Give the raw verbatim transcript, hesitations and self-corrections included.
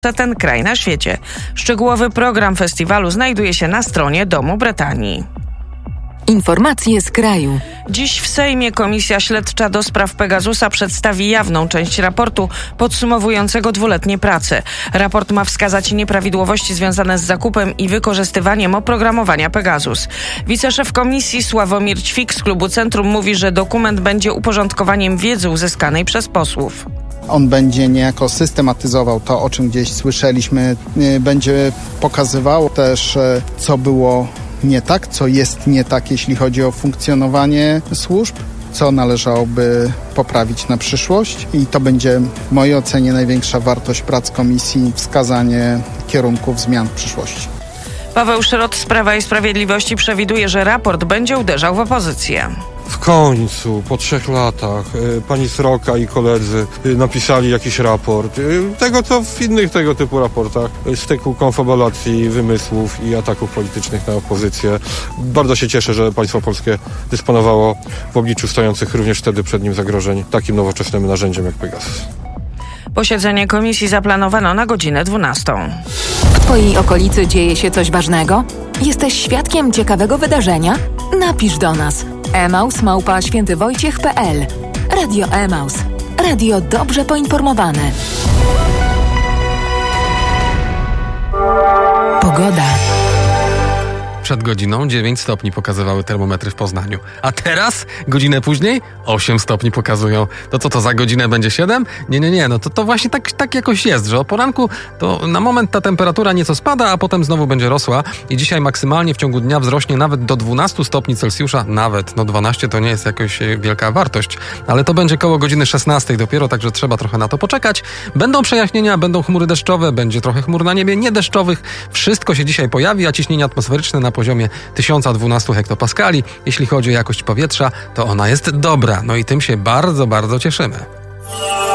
ten kraj na świecie. Szczegółowy program festiwalu znajduje się na stronie Domu Bretanii. Informacje z kraju. Dziś w Sejmie Komisja Śledcza do spraw Pegasusa przedstawi jawną część raportu podsumowującego dwuletnie prace. Raport ma wskazać nieprawidłowości związane z zakupem i wykorzystywaniem oprogramowania Pegasus. Wiceszef komisji Sławomir Ćwik z klubu Centrum mówi, że dokument będzie uporządkowaniem wiedzy uzyskanej przez posłów. On będzie niejako systematyzował to, o czym gdzieś słyszeliśmy, będzie pokazywał też, co było nie tak, co jest nie tak, jeśli chodzi o funkcjonowanie służb, co należałoby poprawić na przyszłość i to będzie w mojej ocenie największa wartość prac komisji, wskazanie kierunków zmian w przyszłości. Paweł Szrot z Prawa i Sprawiedliwości przewiduje, że raport będzie uderzał w opozycję. W końcu, po trzech latach, pani Sroka i koledzy napisali jakiś raport. Tego, co w innych tego typu raportach, styku konfabulacji, wymysłów i ataków politycznych na opozycję. Bardzo się cieszę, że państwo polskie dysponowało w obliczu stojących również wtedy przed nim zagrożeń takim nowoczesnym narzędziem jak Pegasus. Posiedzenie komisji zaplanowano na godzinę dwunastą. W Twojej okolicy dzieje się coś ważnego? Jesteś świadkiem ciekawego wydarzenia? Napisz do nas. emaus małpa świętywojciech kropka pe el. Radio Emaus. Radio dobrze poinformowane. Pogoda. Przed godziną dziewięć stopni pokazywały termometry w Poznaniu. A teraz, godzinę później, osiem stopni pokazują. To co to za godzinę będzie siedem? Nie, nie, nie, no to, to właśnie tak, tak jakoś jest, że o poranku to na moment ta temperatura nieco spada, a potem znowu będzie rosła i dzisiaj maksymalnie w ciągu dnia wzrośnie nawet do dwunastu stopni Celsjusza. Nawet, no dwanaście to nie jest jakaś wielka wartość, ale to będzie koło godziny szesnastej dopiero, także trzeba trochę na to poczekać. Będą przejaśnienia, będą chmury deszczowe, będzie trochę chmur na niebie niedeszczowych. Wszystko się dzisiaj pojawi, a ciśnienie atmosferyczne na poziomie tysiąc dwanaście hektopaskali. Jeśli chodzi o jakość powietrza, to ona jest dobra. No i tym się bardzo, bardzo cieszymy.